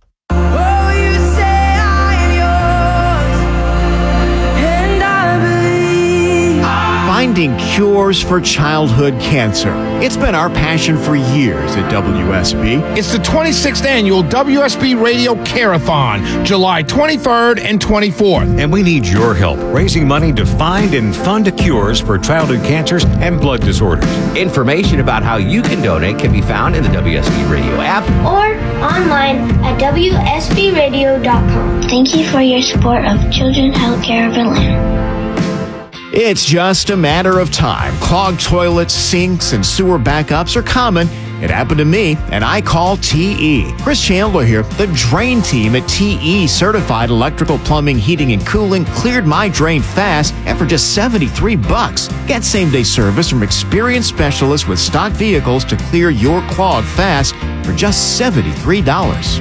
Finding cures for childhood cancer. It's been our passion for years at W S B. It's the twenty-sixth annual W S B Radio Care-a-thon, July twenty-third and twenty-fourth. And we need your help raising money to find and fund cures for childhood cancers and blood disorders. Information about how you can donate can be found in the W S B Radio app or online at W S B radio dot com. Thank you for your support of Children's Healthcare of Atlanta. It's just a matter of time. Clogged toilets, sinks, and sewer backups are common It happened to me, and I call T E. Chris Chandler here. The drain team at T E Certified Electrical Plumbing, Heating, and Cooling cleared my drain fast and for just seventy-three bucks. Get same-day service from experienced specialists with stock vehicles to clear your clog fast for just seventy-three dollars.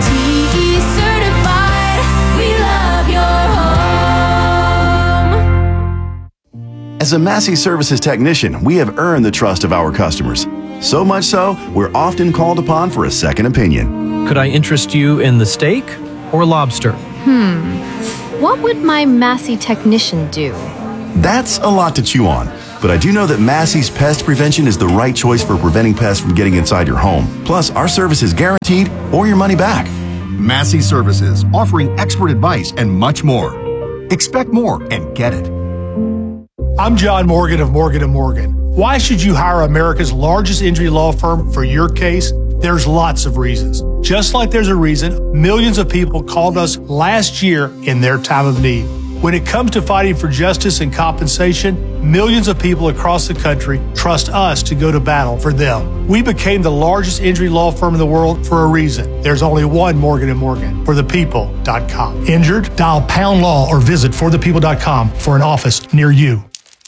As a Massey Services technician, we have earned the trust of our customers. So much so, we're often called upon for a second opinion. Could I interest you in the steak or lobster? Hmm. What would my Massey technician do? That's a lot to chew on. But I do know that Massey's Pest Prevention is the right choice for preventing pests from getting inside your home. Plus, our service is guaranteed or your money back. Massey Services, offering expert advice and much more. Expect more and get it. I'm John Morgan of Morgan and Morgan. Why should you hire America's largest injury law firm for your case? There's lots of reasons. Just like there's a reason millions of people called us last year in their time of need. When it comes to fighting for justice and compensation, millions of people across the country trust us to go to battle for them. We became the largest injury law firm in the world for a reason. There's only one Morgan and Morgan, for the people dot com. Injured? Dial pound law or visit for the people dot com for an office near you.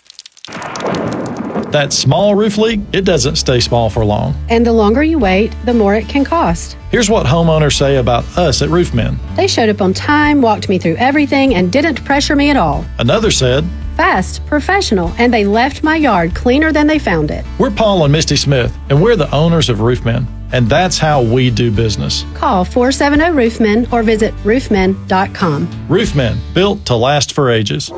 That small roof leak, it doesn't stay small for long. And the longer you wait, the more it can cost. Here's what homeowners say about us at Roofmen. They showed up on time, walked me through everything, and didn't pressure me at all. Another said, fast, professional, and they left my yard cleaner than they found it. We're Paul and Misty Smith, and we're the owners of Roofmen. And that's how we do business. Call four seven zero Roofmen or visit roofmen dot com. Roofmen, built to last for ages.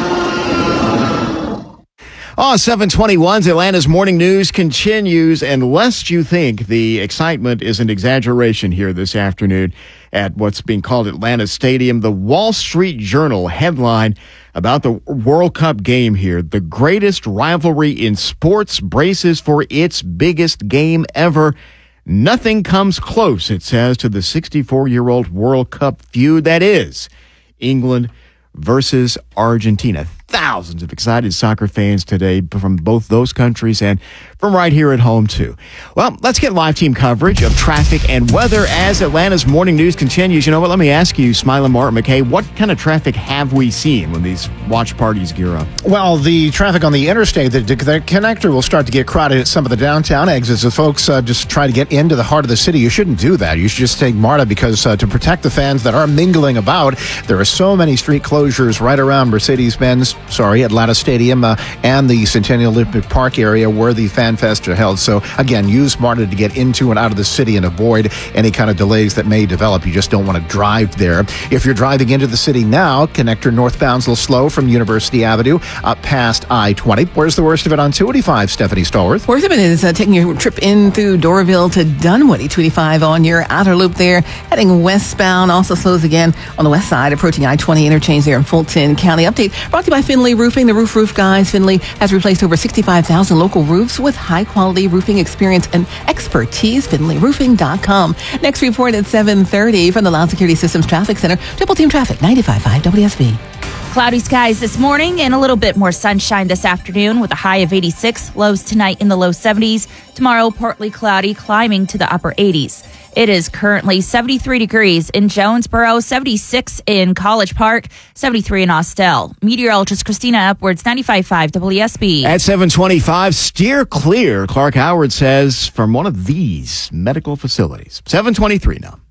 Oh, seven twenty-one's Atlanta's Morning News continues, and lest you think the excitement is an exaggeration here this afternoon at what's being called Atlanta Stadium, the Wall Street Journal headline about the World Cup game here. The greatest rivalry in sports braces for its biggest game ever. Nothing comes close, it says, to the sixty-four-year-old World Cup feud that is England versus Argentina. Thousands of excited soccer fans today from both those countries and from right here at home, too. Well, let's get live team coverage of traffic and weather as Atlanta's Morning News continues. You know what? Let me ask you, Smiling Martin McKay, what kind of traffic have we seen when these watch parties gear up? Well, the traffic on the interstate, the, the connector will start to get crowded at some of the downtown exits. If folks uh, just try to get into the heart of the city, you shouldn't do that. You should just take MARTA because uh, to protect the fans that are mingling about, there are so many street closures right around Mercedes-Benz, sorry, Atlanta Stadium uh, and the Centennial Olympic Park area where the Fan Fest are held. So, again, use MARTA to get into and out of the city and avoid any kind of delays that may develop. You just don't want to drive there. If you're driving into the city now, connector northbound's a little slow from University Avenue up past I twenty. Where's the worst of it on two eighty-five, Stephanie Stallworth? Worst of it is uh, taking your trip in through Doraville to Dunwoody, two eighty-five on your outer loop there. Heading westbound, also slows again on the west side, approaching I twenty interchange there in Fulton County. Update brought to you by Finley Roofing, the roof roof guys. Finley has replaced over sixty-five thousand local roofs with high-quality roofing experience and expertise. Finley Roofing dot com. Next report at seven thirty from the Loud Security Systems Traffic Center. Triple Team Traffic, ninety-five point five W S B. Cloudy skies this morning and a little bit more sunshine this afternoon with a high of eighty-six. Lows tonight in the low seventies. Tomorrow, partly cloudy, climbing to the upper eighties. It is currently seventy-three degrees in Jonesboro, seventy-six in College Park, seventy-three in Austell. Meteorologist Christina Edwards, ninety-five point five W S B. At seven twenty-five, steer clear, Clark Howard says, from one of these medical facilities. seven twenty-three now.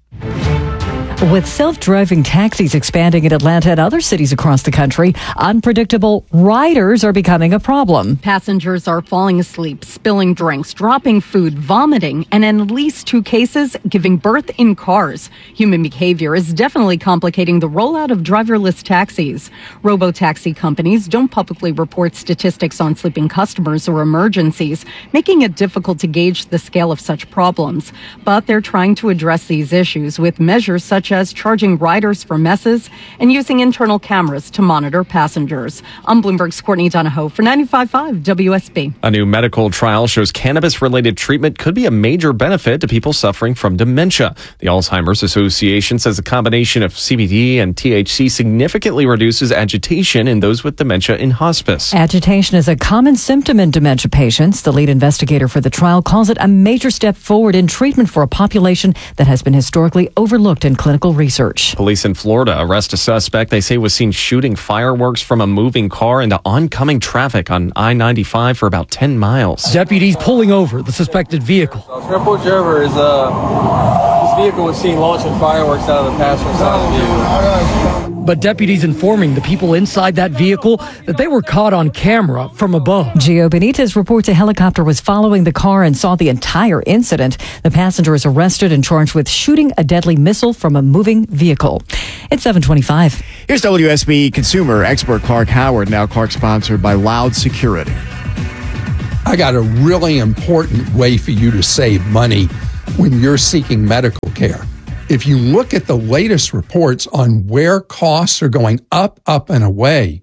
With self-driving taxis expanding in Atlanta and other cities across the country, unpredictable riders are becoming a problem. Passengers are falling asleep, spilling drinks, dropping food, vomiting, and in at least two cases, giving birth in cars. Human behavior is definitely complicating the rollout of driverless taxis. Robo-taxi companies don't publicly report statistics on sleeping customers or emergencies, making it difficult to gauge the scale of such problems. But they're trying to address these issues with measures such such as charging riders for messes and using internal cameras to monitor passengers. I'm Bloomberg's Courtney Donahoe for ninety-five point five W S B. A new medical trial shows cannabis-related treatment could be a major benefit to people suffering from dementia. The Alzheimer's Association says a combination of C B D and T H C significantly reduces agitation in those with dementia in hospice. Agitation is a common symptom in dementia patients. The lead investigator for the trial calls it a major step forward in treatment for a population that has been historically overlooked in clinical research. Police in Florida arrest a suspect they say was seen shooting fireworks from a moving car into oncoming traffic on I ninety-five for about ten miles. Deputies pulling over the suspected vehicle. Report driver is uh, this vehicle was seen launching fireworks out of the passenger side of the vehicle. But deputies informing the people inside that vehicle that they were caught on camera from above. Gio Benitez reports a helicopter was following the car and saw the entire incident. The passenger is arrested and charged with shooting a deadly missile from a moving vehicle. It's seven twenty-five. Here's W S B consumer expert Clark Howard. Now Clark sponsored by Loud Security. I got a really important way for you to save money when you're seeking medical care. If you look at the latest reports on where costs are going up, up, and away,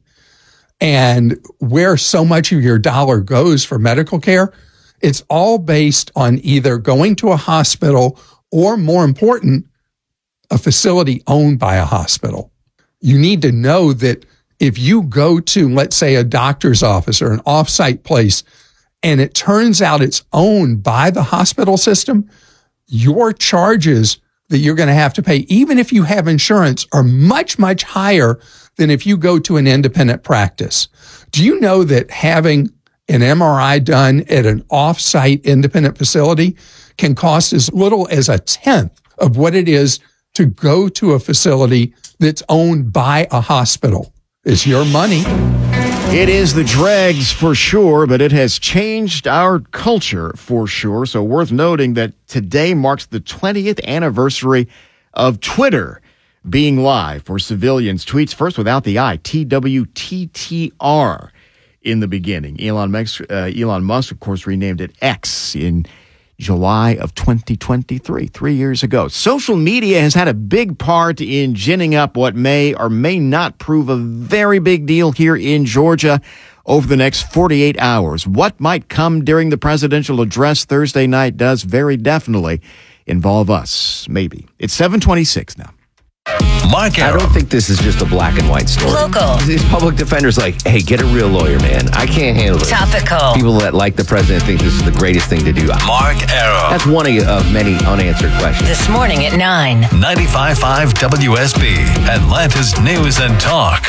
and where so much of your dollar goes for medical care, it's all based on either going to a hospital or, more important, a facility owned by a hospital. You need to know that if you go to, let's say, a doctor's office or an off-site place, and it turns out it's owned by the hospital system, your charges that you're going to have to pay, even if you have insurance, are much, much higher than if you go to an independent practice. Do you know that having an M R I done at an off-site independent facility can cost as little as a tenth of what it is to go to a facility that's owned by a hospital? It's your money. It is the dregs for sure, but it has changed our culture for sure. So worth noting that today marks the twentieth anniversary of Twitter being live for civilians. Tweets first without the I, T W T T R in the beginning. Elon Musk, uh, Elon Musk, of course, renamed it X in July of twenty twenty-three, three years ago. Social media has had a big part in ginning up what may or may not prove a very big deal here in Georgia over the next forty-eight hours. What might come during the presidential address Thursday night does very definitely involve us, maybe. It's seven twenty-six now. Mark Arum. I don't think this is just a black and white story. Local. These public defenders like, hey, get a real lawyer, man. I can't handle this. Topical. People that like the president think this is the greatest thing to do. Mark Arum. That's one of many unanswered questions. This morning at nine. ninety-five point five W S B, Atlanta's News and Talk.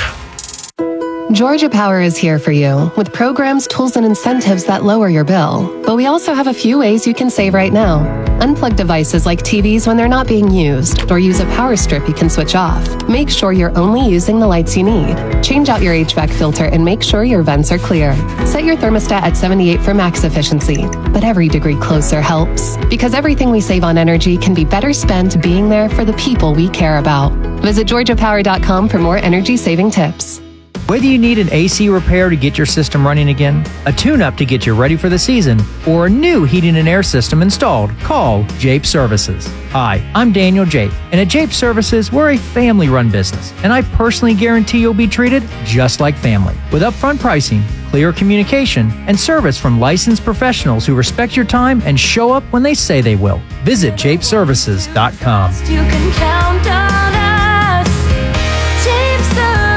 Georgia Power is here for you with programs, tools, and incentives that lower your bill. But we also have a few ways you can save right now. Unplug devices like T Vs when they're not being used, or use a power strip you can switch off. Make sure you're only using the lights you need. Change out your H V A C filter and make sure your vents are clear. Set your thermostat at seventy-eight for max efficiency. But every degree closer helps, because everything we save on energy can be better spent being there for the people we care about. Visit georgia power dot com for more energy-saving tips. Whether you need an A C repair to get your system running again, a tune-up to get you ready for the season, or a new heating and air system installed, call Jape Services. Hi, I'm Daniel Jape, and at Jape Services, we're a family-run business, and I personally guarantee you'll be treated just like family. With upfront pricing, clear communication, and service from licensed professionals who respect your time and show up when they say they will. Visit jape services dot com. You can count on us, Jape Services.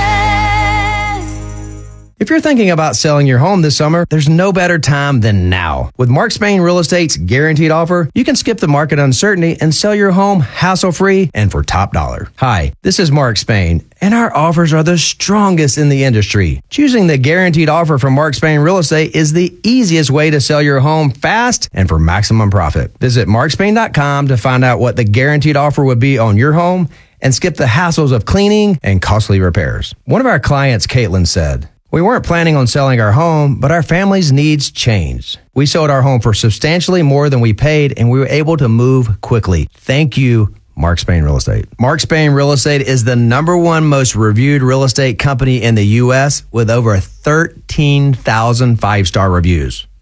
If you're thinking about selling your home this summer, there's no better time than now. With Mark Spain Real Estate's guaranteed offer, you can skip the market uncertainty and sell your home hassle-free and for top dollar. Hi, this is Mark Spain, and our offers are the strongest in the industry. Choosing the guaranteed offer from Mark Spain Real Estate is the easiest way to sell your home fast and for maximum profit. Visit mark spain dot com to find out what the guaranteed offer would be on your home and skip the hassles of cleaning and costly repairs. One of our clients, Caitlin, said, "We weren't planning on selling our home, but our family's needs changed. We sold our home for substantially more than we paid, and we were able to move quickly. Thank you, Mark Spain Real Estate." Mark Spain Real Estate is the number one most reviewed real estate company in the U S with over thirteen thousand five-star reviews.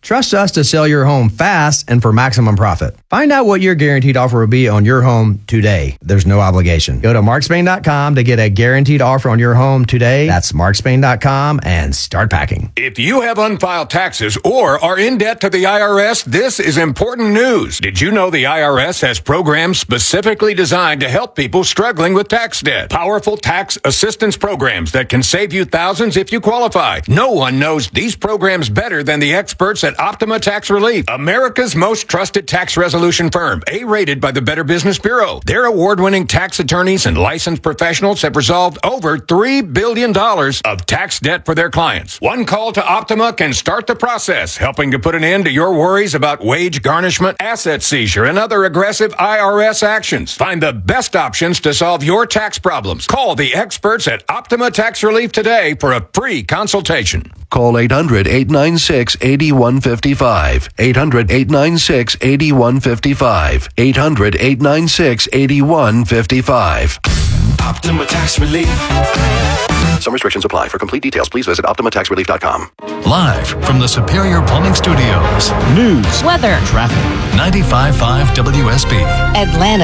Trust us to sell your home fast and for maximum profit. Find out what your guaranteed offer will be on your home today. There's no obligation. Go to mark spain dot com to get a guaranteed offer on your home today. That's mark spain dot com and start packing. If you have unfiled taxes or are in debt to the I R S, this is important news. Did you know the I R S has programs specifically designed to help people struggling with tax debt? Powerful tax assistance programs that can save you thousands if you qualify. No one knows these programs better than the experts at Optima Tax Relief, America's most trusted tax resolution firm, A-rated by the Better Business Bureau. Their award-winning tax attorneys and licensed professionals have resolved over three billion dollars of tax debt for their clients. One call to Optima can start the process, helping to put an end to your worries about wage garnishment, asset seizure, and other aggressive I R S actions. Find the best options to solve your tax problems. Call the experts at Optima Tax Relief today for a free consultation. Call eight hundred, eight nine six, eight one five five. eight hundred, eight nine six, eight one five five. eight hundred, eight nine six, eight one five five. Optima Tax Relief. Some restrictions apply. For complete details, please visit optima tax relief dot com. Live from the Superior Plumbing Studios. News. Weather. Traffic. ninety-five point five W S B. Atlanta.